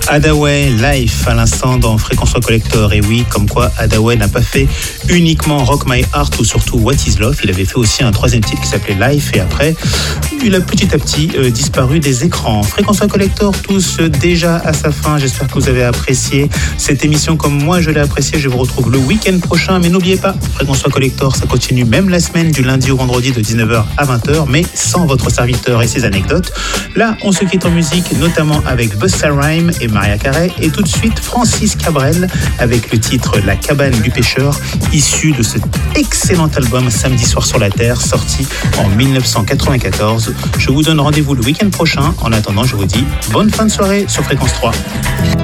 Hadaway, Life à l'instant dans Fréquence Collector. Et oui, comme quoi Hadaway n'a pas fait uniquement Rock My Heart ou surtout What Is Love. Il avait fait aussi un troisième titre qui s'appelait Life et après il a petit à petit disparu des écrans. Fréquence Collector touche déjà à sa fin. J'espère que vous avez apprécié cette émission comme moi je l'ai appréciée. Je vous retrouve le week-end prochain, mais n'oubliez pas, Fréquence Collector ça continue même la semaine du lundi au vendredi de 19h à 20h, mais sans votre serviteur et ses anecdotes. Là on se quitte en musique, notamment avec Busta Rhymes et Mariah Carey, et tout de suite Francis Cabrel avec le titre La cabane du pêcheur, issu de cet excellent album Samedi soir sur la terre, sorti en 1994. Je vous donne rendez-vous le week-end prochain. En attendant, je vous dis bonne fin de soirée sur Fréquence 3.